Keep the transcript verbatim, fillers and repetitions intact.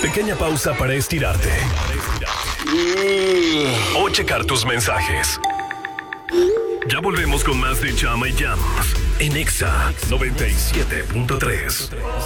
Pequeña pausa para estirarte. O checar tus mensajes. Ya volvemos con más de Chama y Llamas en Exa noventa y siete punto tres.